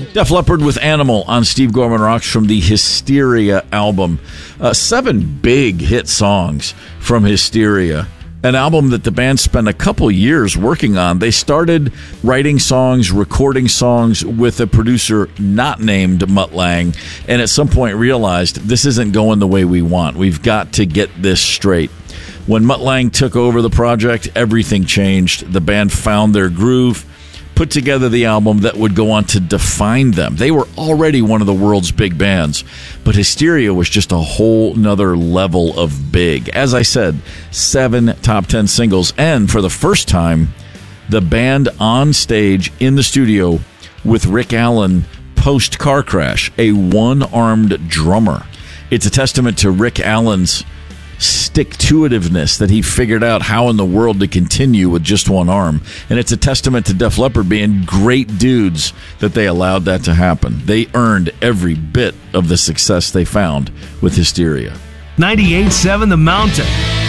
Def Leppard with Animal on Steve Gorman Rocks from the Hysteria album. 7 big hit songs from Hysteria. An album that the band spent a couple years working on. They started writing songs, recording songs with a producer not named Mutt Lange, and at some point realized this isn't going the way we want. We've got to get this straight. When Mutt Lange took over the project, everything changed. The band found their groove, put together the album that would go on to define them. They were already one of the world's big bands, but Hysteria was just a whole nother level of big. As I said, 7 top 10 singles, and for the first time, the band on stage in the studio with Rick Allen post-car crash, a one-armed drummer. It's a testament to Rick Allen's stick-to-itiveness that he figured out how in the world to continue with just one arm. And it's a testament to Def Leppard being great dudes that they allowed that to happen. They earned every bit of the success they found with Hysteria. 98.7 The Mountain.